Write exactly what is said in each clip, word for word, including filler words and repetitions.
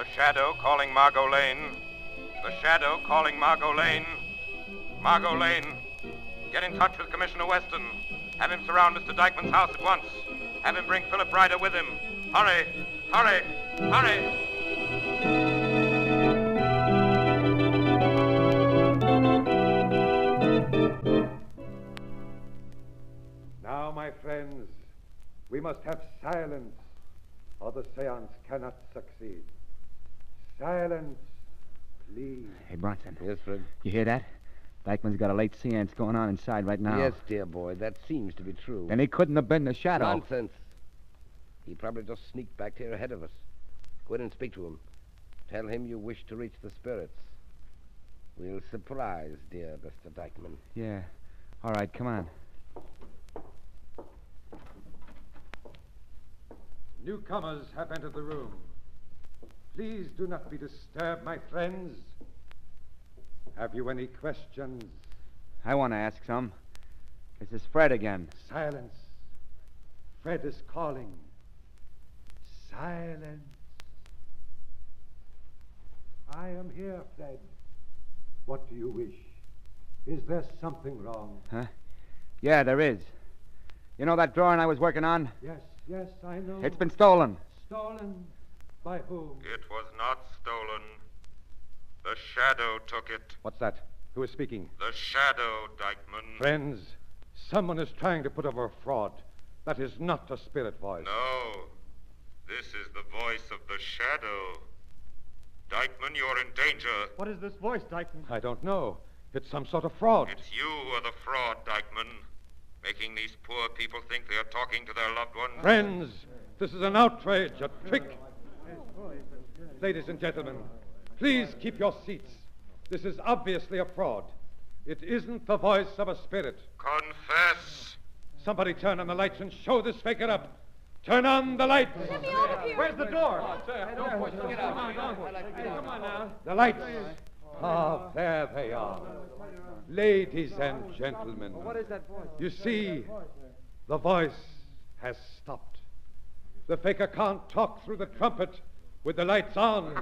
Shadow calling Margot Lane. The Shadow calling Margot Lane. Margot Lane, get in touch with Commissioner Weston. Have him surround Mister Dykeman's house at once. Have him bring Philip Ryder with him. Hurry, hurry, hurry. Now, my friends, we must have silence, or the seance cannot succeed. Silence, please. Hey, Bronson. Yes, Fred? You hear that? Dykeman's got a late seance going on inside right now. Yes, dear boy, that seems to be true. Then he couldn't have been the Shadow. Nonsense. He probably just sneaked back here ahead of us. Go in and speak to him. Tell him you wish to reach the spirits. We'll surprise dear Mister Dykeman. Yeah. All right, come on. Newcomers have entered the room. Please do not be disturbed, my friends. Have you any questions? I want to ask some. This is Fred again. Silence. Fred is calling. Silence. I am here, Fred. What do you wish? Is there something wrong? Huh? Yeah, there is. You know that drawing I was working on? Yes, yes, I know. It's been stolen. Stolen? By whom? It was not stolen. The Shadow took it. What's that? Who is speaking? The Shadow, Dykeman. Friends, someone is trying to put over a fraud. That is not a spirit voice. No. This is the voice of the Shadow. Dykeman, you're in danger. What is this voice, Dykeman? I don't know. It's some sort of fraud. It's you who are the fraud, Dykeman. Making these poor people think they are talking to their loved ones. Friends, this is an outrage, a trick. Ladies and gentlemen, please keep your seats. This is obviously a fraud. It isn't the voice of a spirit. Confess. Somebody turn on the lights and show this faker up. Turn on the lights. Let me out of here. Where's the door? Don't push it. Come on, don't push it. Come on now. The lights. Ah, there they are. Ladies and gentlemen. What is that voice? You see, the voice has stopped. The faker can't talk through the trumpet with the lights on.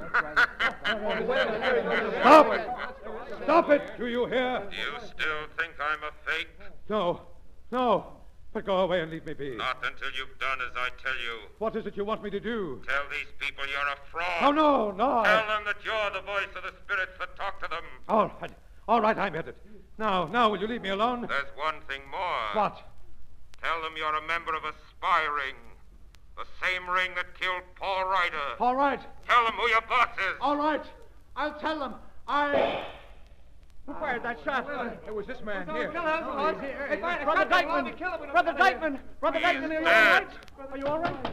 Stop it! Stop it! Do you hear? Do you still think I'm a fake? No, no. But go away and leave me be. Not until you've done as I tell you. What is it you want me to do? Tell these people you're a fraud. Oh, no, no. Tell them that you're the voice of the spirits that talk to them. All right. All right, I admit it. Now, now, will you leave me alone? There's one thing more. What? Tell them you're a member of a spy ring. The same ring that killed Paul Ryder. All right. Tell them who your boss is. All right. I'll tell them. I... Who fired that shot? It was this man Kill here. him. Hey, Brother Dykeman. Brother Dykeman. Brother Dykeman, are you all right? Are you all right?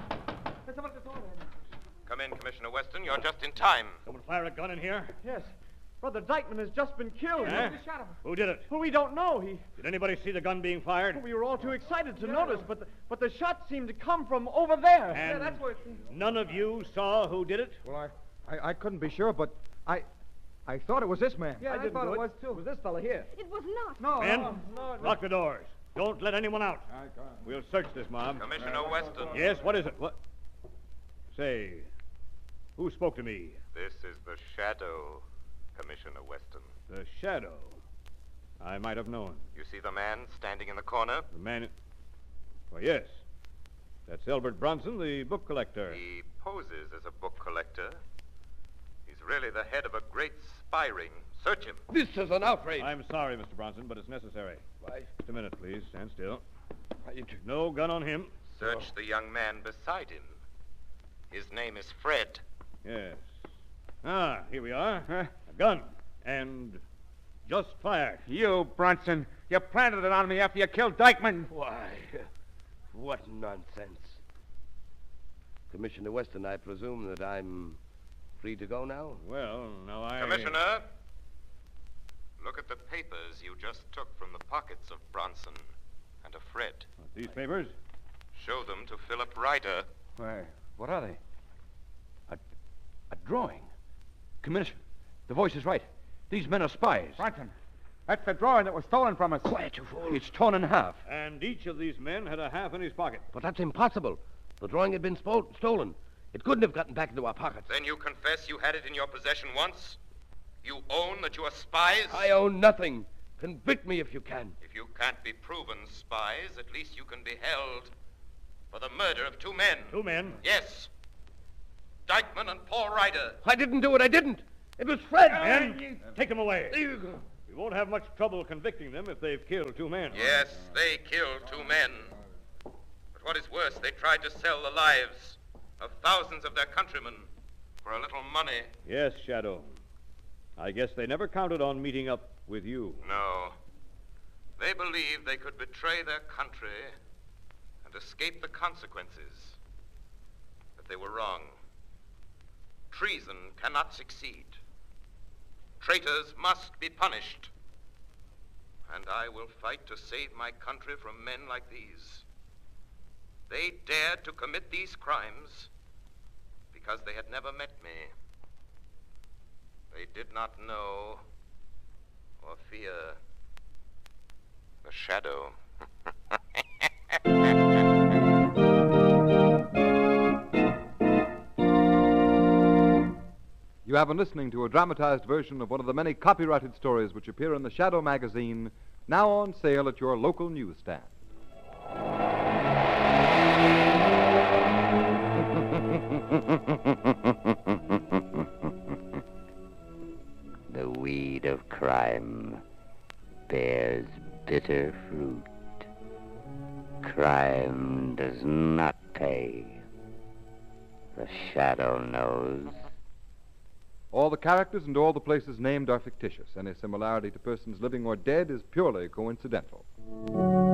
Come in, Commissioner Weston. You're just in time. Someone fire a gun in here? Yes. Brother Dykeman has just been killed. Eh? Who did it? Well, we don't know. He. Did anybody see the gun being fired? We were all too excited to notice, but the, but the shot seemed to come from over there. And yeah, that's where it... none of you saw who did it? Well, I, I, I couldn't be sure, but I, I thought it was this man. Yeah, I, I didn't thought do it it was too. It was this fella here. It was not. No, Men, no, no. It was... lock the doors. Don't let anyone out. We'll search this mob. Commissioner Weston. Yes, what is it? What? Say, who spoke to me? This is the Shadow, Commissioner Weston. The Shadow. I might have known. You see the man standing in the corner? The man... Why, yes. That's Elbert Bronson, the book collector. He poses as a book collector. He's really the head of a great spy ring. Search him. This is an outrage. I'm sorry, Mister Bronson, but it's necessary. Why? Just a minute, please. Stand still. I... No gun on him. Search the young man beside him. His name is Fred. Yes. Ah, here we are. Huh? A gun. And just fired. You, Bronson, you planted it on me after you killed Dykeman. Why, what nonsense. Commissioner Weston, I presume that I'm free to go now? Well, now I... Commissioner, look at the papers you just took from the pockets of Bronson and of Fred. What, these papers? Show them to Philip Ryder. Why, what are they? A, a drawing. Commissioner, the voice is right. These men are spies. Bronson, that's the drawing that was stolen from us. Quiet, you fool. It's torn in half. And each of these men had a half in his pocket. But that's impossible. The drawing had been spo- stolen. It couldn't have gotten back into our pockets. Then you confess you had it in your possession once? You own that you are spies? I own nothing. Convict me if you can. If you can't be proven spies, at least you can be held for the murder of two men. Two men? Yes. Dykeman and Paul Ryder. I didn't do it. I didn't. It was Fred. Men, take them away. There you go. We won't have much trouble convicting them if they've killed two men. Yes, they killed two men. But what is worse, they tried to sell the lives of thousands of their countrymen for a little money. Yes, Shadow. I guess they never counted on meeting up with you. No. They believed they could betray their country and escape the consequences. But they were wrong. Treason cannot succeed. Traitors must be punished. And I will fight to save my country from men like these. They dared to commit these crimes because they had never met me. They did not know or fear the shadow. You have been listening to a dramatized version of one of the many copyrighted stories which appear in the Shadow magazine, now on sale at your local newsstand. The weed of crime bears bitter fruit. Crime does not pay. The Shadow knows. All the characters and all the places named are fictitious. Any similarity to persons living or dead is purely coincidental.